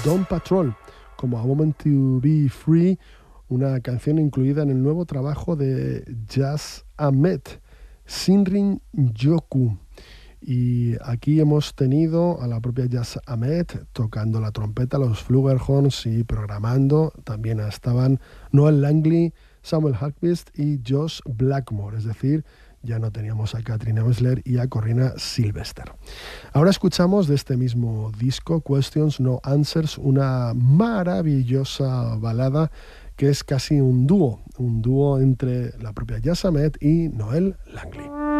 Dawn Patrol, como A Woman to Be Free, una canción incluida en el nuevo trabajo de Jas Ahmed, Sinrin Yoku. Y aquí hemos tenido a la propia Jas Ahmed tocando la trompeta, los flugelhorns y programando. También estaban Noel Langley, Samuel Hagquist y Josh Blackmore, es decir, ya no teníamos a Katrina Messler y a Corrina Sylvester. Ahora escuchamos de este mismo disco, Questions No Answers, una maravillosa balada que es casi un dúo entre la propia Jas Ahmed y Noel Langley.